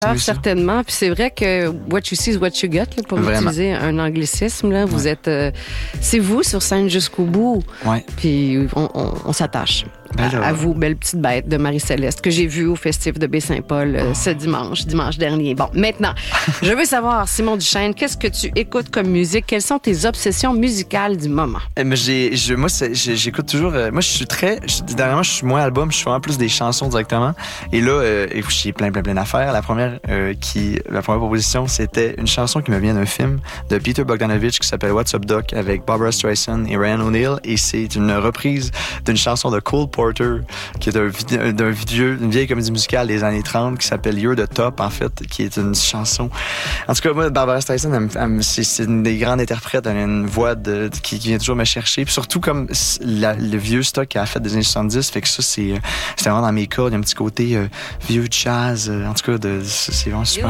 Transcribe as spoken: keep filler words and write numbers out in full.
Ah, certainement. Puis c'est vrai que what you see is what you get, là, pour Vraiment. utiliser un anglicisme. Là. Vous ouais. êtes... Euh, c'est vous sur scène jusqu'au bout. Ouais. Puis on, on, on s'attache. Ben à, à vous, Belle petite bête de Marie-Céleste, que j'ai vue au Festif de Baie-Saint-Paul euh, oh. ce dimanche, dimanche dernier. Bon, maintenant, je veux savoir, Simon Duchesne, qu'est-ce que tu écoutes comme musique? Quelles sont tes obsessions musicales du moment? Euh, mais j'ai, je, moi, c'est, j'écoute toujours... Euh, moi, je suis très... Je, dernièrement, je suis moins album, je suis vraiment plus des chansons directement. Et là, euh, j'ai plein, plein, plein d'affaires. La première, euh, qui, la première proposition, c'était une chanson qui me vient d'un film de Peter Bogdanovich qui s'appelle What's Up Doc avec Barbara Streisand et Ryan O'Neal. Et c'est une reprise d'une chanson de Cole Porter, qui est d'un, d'un vieux, une vieille comédie musicale des années trente qui s'appelle You're the Top, en fait, qui est une chanson. En tout cas, moi, Barbara Streisand, elle, elle, c'est, c'est une des grandes interprètes. Elle a une voix de, de, qui, qui vient toujours me chercher. Puis surtout, comme la, le vieux stock qu'elle a fait des années soixante-dix, fait que ça, c'est, c'est vraiment dans mes cordes. Il y a un petit côté euh, vieux jazz. Euh, en tout cas, de, c'est vraiment super.